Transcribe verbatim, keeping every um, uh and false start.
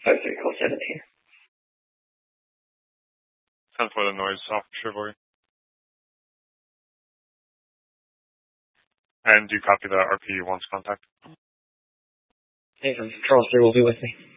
five three call seventeen. ten for the noise officer boy. And do you copy the R P wants contact? Hey, from Control three will be with me.